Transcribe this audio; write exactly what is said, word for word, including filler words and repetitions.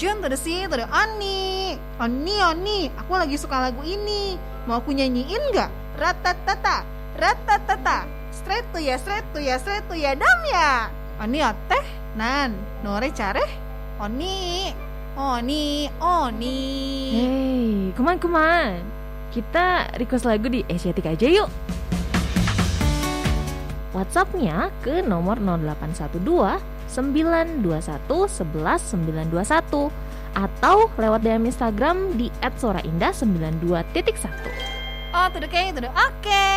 Jun, tuh si, tuh Oni. Oni, Oni, aku lagi suka lagu ini. Mau aku nyanyiin gak? Ratatata, ratatata. Straight tuh ya, straight tuh ya, straight tuh ya, dam ya. Oni teh, nan, nore careh. Oni, Oni, Oni. Hey, kuman-kuman. Kita request lagu di Asiatic aja yuk. WhatsApp-nya ke nomor nol delapan satu dua sembilan dua satu satu satu sembilan dua satu atau lewat D M Instagram di et soraindah sembilan dua titik satu. Oh, tuh oke, tuh oke.